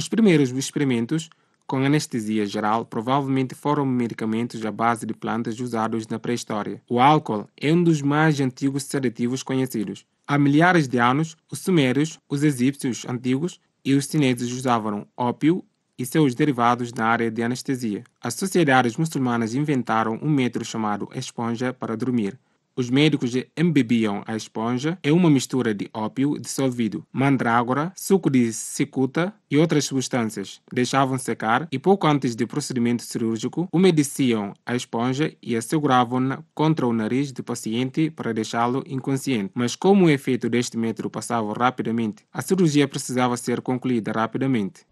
Os primeiros experimentos com anestesia geral provavelmente foram medicamentos à base de plantas usados na pré-história. O álcool é um dos mais antigos sedativos conhecidos. Há milhares de anos, os sumérios, os egípcios antigos e os chineses usavam ópio e seus derivados na área de anestesia. As sociedades muçulmanas inventaram um método chamado esponja para dormir. Os médicos embebiam a esponja em uma mistura de ópio dissolvido, mandrágora, suco de cicuta e outras substâncias. Deixavam secar e pouco antes do procedimento cirúrgico, umedeciam a esponja e a seguravam-na contra o nariz do paciente para deixá-lo inconsciente. Mas como o efeito deste método passava rapidamente, a cirurgia precisava ser concluída rapidamente.